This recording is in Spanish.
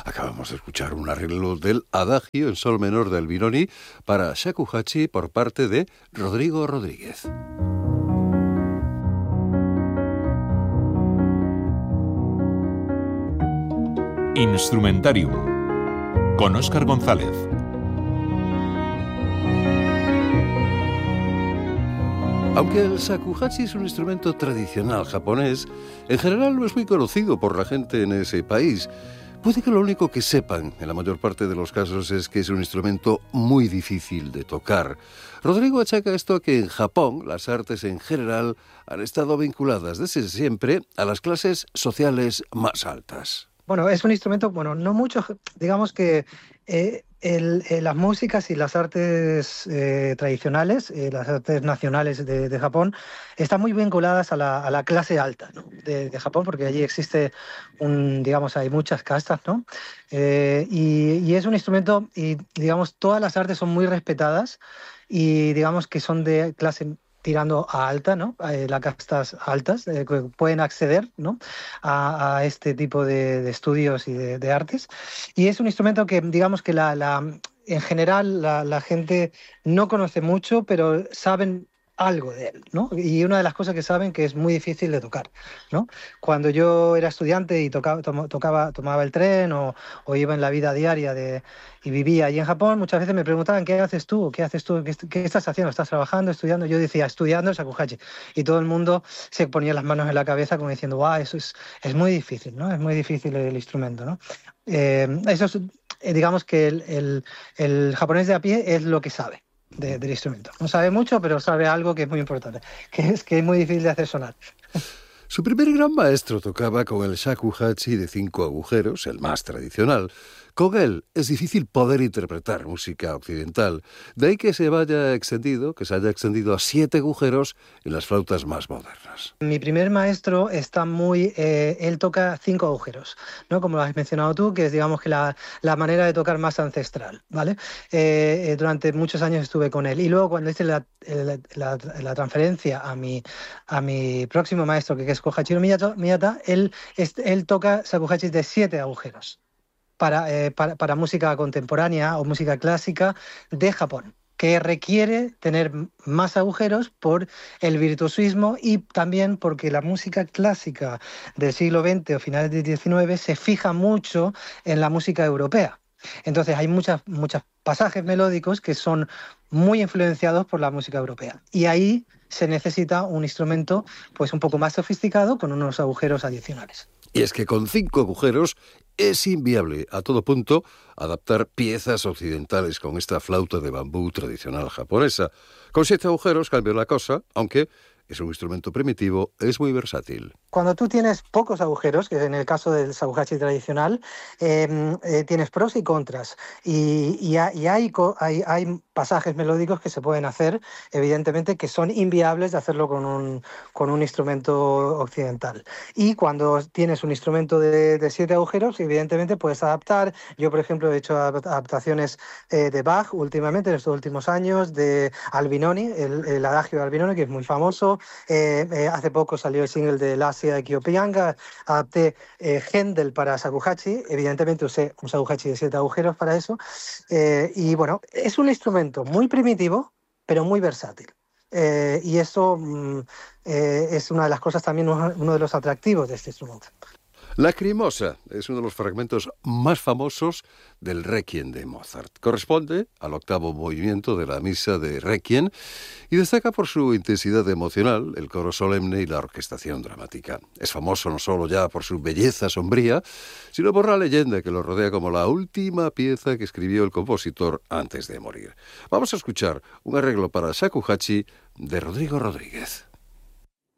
Acabamos de escuchar un arreglo del Adagio en sol menor de Albinoni para shakuhachi por parte de Rodrigo Rodríguez. Instrumentarium con Óscar González. Aunque el shakuhachi es un instrumento tradicional japonés, en general no es muy conocido por la gente en ese país. Puede que lo único que sepan, en la mayor parte de los casos, es que es un instrumento muy difícil de tocar. Rodrigo achaca esto a que en Japón las artes en general han estado vinculadas desde siempre a las clases sociales más altas. Bueno, es un instrumento, no mucho, digamos que las músicas y las artes tradicionales, las artes nacionales de Japón, están muy vinculadas a la clase alta, ¿no? de Japón, porque allí existe hay muchas castas, ¿no? Y es un instrumento, y digamos, todas las artes son muy respetadas y digamos que son de clase tirando a alta, ¿no? Las castas altas que pueden acceder, ¿no? a este tipo de estudios y de artes. Y es un instrumento que, digamos que en general la gente no conoce mucho, pero saben algo de él, ¿no? Y una de las cosas que saben que es muy difícil de tocar, ¿no? Cuando yo era estudiante y tomaba el tren o iba en la vida diaria y vivía allí en Japón, muchas veces me preguntaban, ¿qué haces tú? ¿Qué estás haciendo? ¿Estás trabajando, estudiando? Yo decía, estudiando el shakuhachi. Y todo el mundo se ponía las manos en la cabeza como diciendo, ¡guau! Eso es muy difícil, ¿no? Es muy difícil el instrumento, ¿no? Eso es, digamos que el japonés de a pie es lo que sabe del instrumento. No sabe mucho, pero sabe algo que es muy importante, que es muy difícil de hacer sonar. Su primer gran maestro tocaba con el shakuhachi de 5 agujeros, el más tradicional. Con él es difícil poder interpretar música occidental, de ahí que se haya extendido a 7 agujeros en las flautas más modernas. Mi primer maestro está él toca 5 agujeros, ¿no? Como lo has mencionado tú, que es, digamos, que la manera de tocar más ancestral, ¿vale? Durante muchos años estuve con él. Y luego cuando hice la transferencia a mi próximo maestro, que es Kohachiro Miyata, él toca shakuhachis de 7 agujeros. Para música contemporánea o música clásica de Japón, que requiere tener más agujeros por el virtuosismo y también porque la música clásica del siglo XX o finales del XIX se fija mucho en la música europea. Entonces hay muchos pasajes melódicos que son muy influenciados por la música europea. Y ahí se necesita un instrumento pues un poco más sofisticado con unos agujeros adicionales. Y es que con 5 agujeros es inviable a todo punto adaptar piezas occidentales con esta flauta de bambú tradicional japonesa. Con 7 agujeros cambia la cosa, aunque es un instrumento primitivo, es muy versátil. Cuando tú tienes pocos agujeros, que en el caso del shakuhachi tradicional, tienes pros y contras. Y hay pasajes melódicos que se pueden hacer, evidentemente, que son inviables de hacerlo con un instrumento occidental. Y cuando tienes un instrumento de 7 agujeros, evidentemente puedes adaptar. Yo, por ejemplo, he hecho adaptaciones de Bach últimamente, en estos últimos años, de Albinoni, el adagio de Albinoni, que es muy famoso. Hace poco salió el single de L'Asia de Kiyopiyanga, adapté Händel para shakuhachi, evidentemente usé un shakuhachi de 7 agujeros para eso, y bueno, es un instrumento muy primitivo, pero muy versátil. Y eso es una de las cosas también, uno de los atractivos de este instrumento. Lacrimosa es uno de los fragmentos más famosos del Requiem de Mozart. Corresponde al 8º movimiento de la misa de Requiem y destaca por su intensidad emocional, el coro solemne y la orquestación dramática. Es famoso no solo ya por su belleza sombría, sino por la leyenda que lo rodea como la última pieza que escribió el compositor antes de morir. Vamos a escuchar un arreglo para shakuhachi de Rodrigo Rodríguez.